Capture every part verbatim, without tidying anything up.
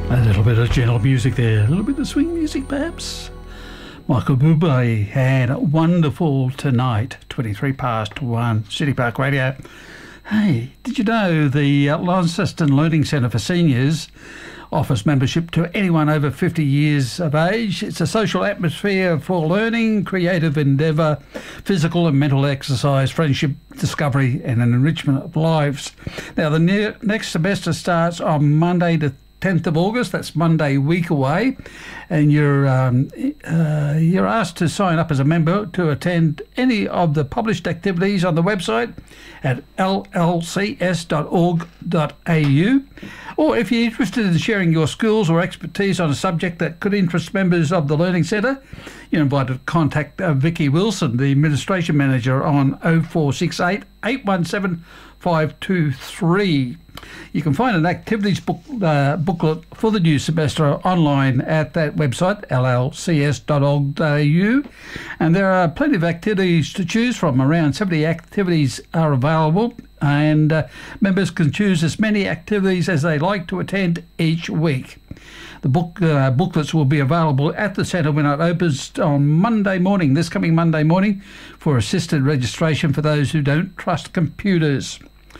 A little bit of gentle music there, a little bit of swing music perhaps. Michael Bublé had Wonderful Tonight, twenty-three past one, City Park Radio. Hey, did you know the uh, Launceston Learning Centre for Seniors offers membership to anyone over fifty years of age? It's a social atmosphere for learning, creative endeavour, physical and mental exercise, friendship, discovery and an enrichment of lives. Now, the ne- next semester starts on Monday the tenth of August, that's Monday week away, and you're um, uh, you're asked to sign up as a member to attend any of the published activities on the website at l l c s dot org dot a u, or if you're interested in sharing your skills or expertise on a subject that could interest members of the Learning Centre, you're invited to contact uh, Vicky Wilson, the Administration Manager, on oh four six eight, eight one seven, five two three. You can find an activities book, uh, booklet for the new semester online at that website, l l c s dot org dot a u, and there are plenty of activities to choose from. Around seventy activities are available, and uh, members can choose as many activities as they like to attend each week. The book uh, booklets will be available at the centre when it opens on Monday morning, this coming Monday morning, for assisted registration for those who don't trust computers.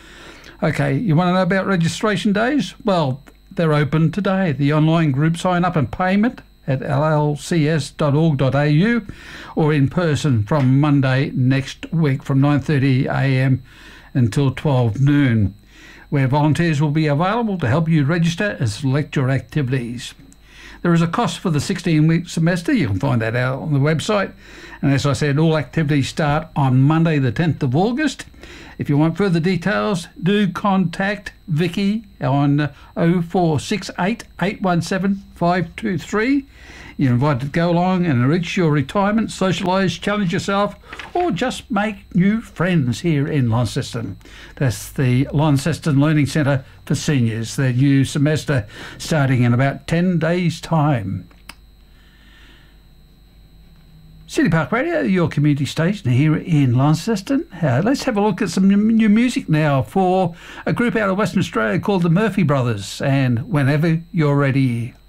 Okay, you want to know about registration days? Well, they're open today. The online group sign up and payment at l l c s dot org dot a u, or in person from Monday next week from nine thirty a m until twelve noon, where volunteers will be available to help you register and select your activities. There is a cost for the sixteen-week semester. You can find that out on the website. And as I said, all activities start on Monday the tenth of August. If you want further details, do contact Vicky on oh four six eight, eight one seven, five two three. You're invited to go along and enrich your retirement, socialise, challenge yourself, or just make new friends here in Launceston. That's the Launceston Learning Centre for Seniors, the new semester starting in about ten days' time. City Park Radio, your community station here in Launceston. Uh, let's have a look at some new music now for a group out of Western Australia called the Murphy Brothers, and Whenever You're Ready.